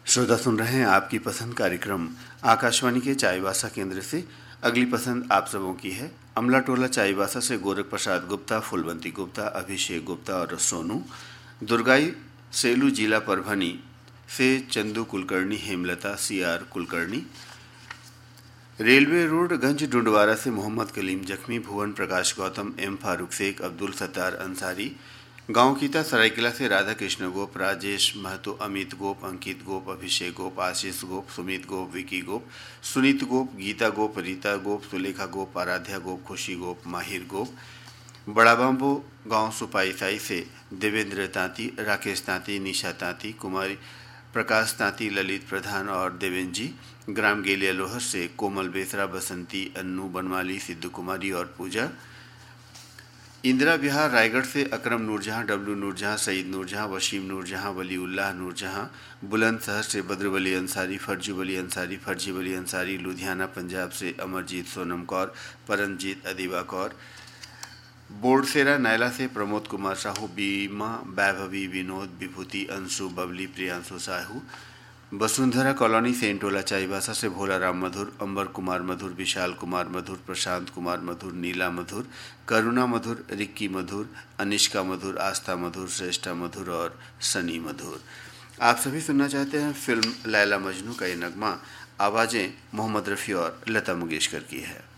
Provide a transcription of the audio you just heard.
श्रोता सुन रहे हैं आपकी पसंद कार्यक्रम आकाशवाणी के चाईबासा केंद्र से। अगली पसंद आप सबों की है। अमला टोला चाईबासा से गोरख प्रसाद गुप्ता, फुलवंती गुप्ता, अभिषेक गुप्ता और सोनू। दुर्गाई सेलू जिला परभनी से Chandu Kulkarni, Hemlata, CR Kulkarni. Railway road गंज डुंडवारा से मोहम्मद कलीम जख्मी, भुवन प्रकाश गौतम, एम फारूक शेख, अब्दुल सत्तार अंसारी। गांव कीता सरायकिला से राधा कृष्ण गोप, राजेश महतो, अमित गोप, अंकित गोप, अभिषेक गोप, आशीष गोप, सुमित गोप, विकी गोप, सुनीत गोप, गीता गोप, रीता गोप, सुलेखा गोप, आराध्या गोप, खुशी गोप, माहिर गोप। बड़ा बांबो गांव सुपाई साई से देवेंद्र तांती, राकेश तांती, निशा तांती, कुमारी प्रकाश तांती, ललित प्रधान और देवेंद्र जी। ग्राम गेलिया लोहर से कोमल बेसरा, बसंती, अन्नू बनमाली, सिद्धू कुमारी और पूजा। इंदिरा विहार रायगढ़ से अकरम नूरजहां, डब्लू नूरजहां, सईद नूरजहां, वशीम नूरजहां, वलीउल्लाह नूरजहां। बुलंदशहर से बद्र वली अंसारी, फर्जी वली अंसारी, फर्जी वली अंसारी। लुधियाना पंजाब से अमरजीत सोनम कौर, परमजीत अदीबा कौर। बोडसेरा नैला से प्रमोद कुमार साहू, बीमा, वैभवी, विनोद, विभूति, अंशु, बबली, प्रियांशु साहू। वसुंधरा कॉलोनी सेंटोला चाईबासा से भोला राम मधुर, अंबर कुमार मधुर, विशाल कुमार मधुर, प्रशांत कुमार मधुर, नीला मधुर, करुणा मधुर, रिक्की मधुर, अनिष्का मधुर, आस्था मधुर, श्रेष्ठा मधुर और सनी मधुर। आप सभी सुनना चाहते हैं फिल्म लैला मजनू का ये नगमा। आवाज़ें मोहम्मद रफ़ी और लता मंगेशकर की है।